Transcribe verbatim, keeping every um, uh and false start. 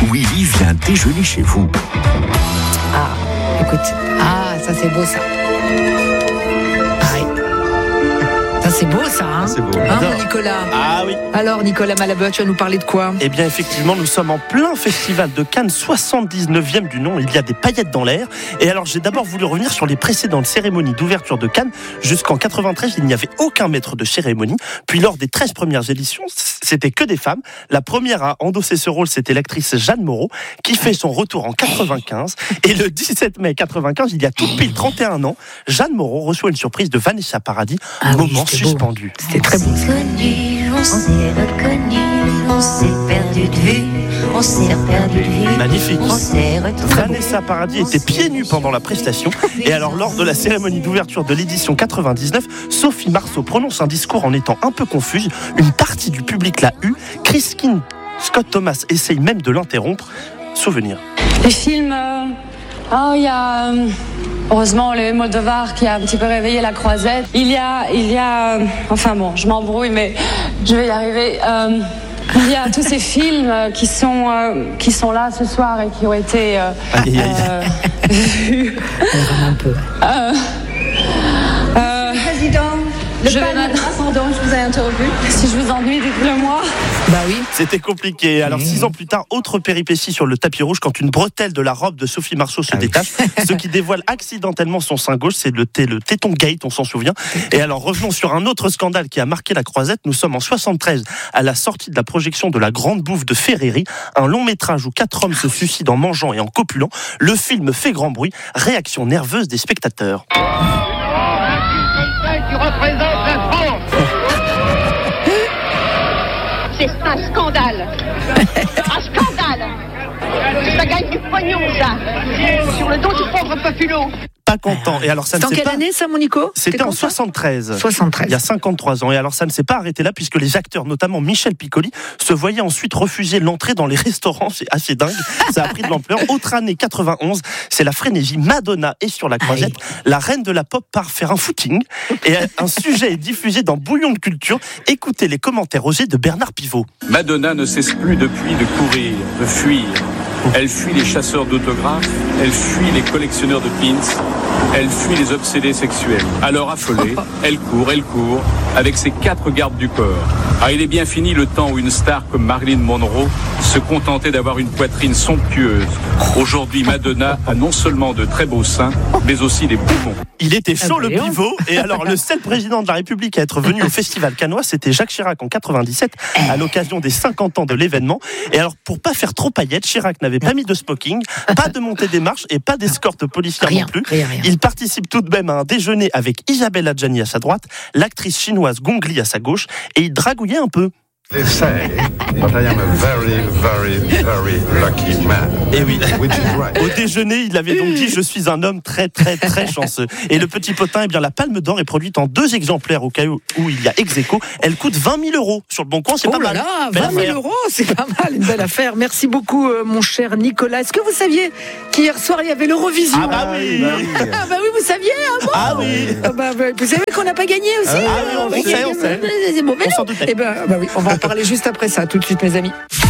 Willy vient déjeuner chez vous. Ah, écoute. Ah, ça c'est beau ça. Ah oui. Ça c'est beau ça, hein, c'est beau. Hein, mon Nicolas. Ah oui. Alors Nicolas Malabeur, tu vas nous parler de quoi? Eh bien effectivement, nous sommes en plein festival de Cannes, soixante-dix-neuvième du nom. Il y a des paillettes dans l'air. Et alors j'ai d'abord voulu revenir sur les précédentes cérémonies d'ouverture de Cannes. Jusqu'en quatre-vingt-treize, il n'y avait aucun maître de cérémonie. Puis lors des treize premières éditions, c'était que des femmes. La première à endosser ce rôle, c'était l'actrice Jeanne Moreau, qui fait son retour en quatre-vingt-quinze. Et le dix-sept mai quatre-vingt-quinze, il y a tout pile trente et un ans, Jeanne Moreau reçoit une surprise de Vanessa Paradis, Ah oui, moment c'était beau. suspendu. C'était très beau. On s'est connu, on s'est reconnu, on s'est perdu de vue, on s'est perdu de vue. Magnifique. On s'est retrouvé. Vanessa Paradis était pieds nus pendant la prestation. Et alors, lors de la cérémonie d'ouverture de l'édition quatre-vingt-dix-neuf, Sophie Marceau prononce un discours en étant un peu confuse. Une partie du public l'a eu. Christine Scott Thomas essaye même de l'interrompre. Souvenir. Les films, euh, oh, il y a euh, heureusement le Moldovar qui a un petit peu réveillé la croisette. Il y a, il y a, euh, enfin bon, je m'embrouille, mais je vais y arriver. Euh, il y a tous ces films euh, qui sont euh, qui sont là ce soir et qui ont été euh, Aïe, aïe, aïe. euh, vus. Un peu. Euh, euh, Président, le Je vais palme- mal- Ah, pardon, je vous ai interrompu. si je vous ennuie, dites-le moi. Bah oui. C'était compliqué. Alors, six ans plus tard, autre péripétie sur le tapis rouge quand une bretelle de la robe de Sophie Marceau se détache. Ce qui dévoile accidentellement son sein gauche, c'est le, t- le téton gate, on s'en souvient. Et alors, revenons sur un autre scandale qui a marqué la croisette. Nous sommes en soixante-treize, à la sortie de la projection de La Grande Bouffe de Ferreri, un long métrage où quatre hommes se suicident en mangeant et en copulant. Le film fait grand bruit. Réaction nerveuse des spectateurs. Qui représente la France. C'est un scandale. Un scandale. Ça gagne du pognon, ça. Sur le dos du pauvre populo. Pas content. Et alors, ça C'est ne en s'est quelle pas... année ça, mon Nico? C'était en quand ça soixante-treize. soixante-treize. Il y a cinquante-trois ans. Et alors, ça ne s'est pas arrêté là, puisque les acteurs, notamment Michel Piccoli, se voyaient ensuite refuser l'entrée dans les restaurants. C'est assez dingue. Ça a pris de l'ampleur. Autre année, quatre-vingt-onze, c'est la frénésie. Madonna est sur la croisette. La reine de la pop part faire un footing. Et un sujet est diffusé dans Bouillon de culture. Écoutez les commentaires osés de Bernard Pivot. Madonna ne cesse plus depuis de courir, de fuir. Elle fuit les chasseurs d'autographes, elle fuit les collectionneurs de pins, elle fuit les obsédés sexuels. Alors affolée, elle court, elle court, avec ses quatre gardes du corps. Ah, il est bien fini le temps où une star comme Marilyn Monroe se contentait d'avoir une poitrine somptueuse. Aujourd'hui, Madonna a non seulement de très beaux seins, mais aussi des poumons. Il était chaud, Ah bah, le Léon. pivot. Et alors, le seul président de la République à être venu au festival cannois, c'était Jacques Chirac en quatre-vingt-dix-sept, à l'occasion des cinquante ans de l'événement. Et alors, pour pas faire trop paillettes, Chirac n'avait pas mis de smoking, pas de montée des marches et pas d'escorte policière Rien, non plus. rien, rien. Il participe tout de même à un déjeuner avec Isabelle Adjani à sa droite, l'actrice chinoise Gong Li à sa gauche, et il dragouillait un peu. They say, but I am a very, very, very lucky man. Et oui. Which is right. Au déjeuner, il avait donc dit « Je suis un homme très, très, très chanceux ». Et le petit potin, eh bien, la Palme d'Or est produite en deux exemplaires au cas où, où il y a ex-aequo. Elle coûte vingt mille euros. Sur le Bon Coin, c'est Oh pas là mal. là, Belle vingt mille affaire. euros, c'est pas mal, une belle affaire. Merci beaucoup, euh, mon cher Nicolas. Est-ce que vous saviez qu'hier soir, il y avait l'Eurovision? Ah bah oui. Ah bah oui, vous saviez, ah bon Ah oui. Ah bah, bah, vous savez qu'on n'a pas gagné aussi? Ah oui, on va sait, gagner. on sait. C'est bon, mais On s'en non. doutait. Eh ben, bah oui, on va en parler juste après ça, tout de suite, mes amis.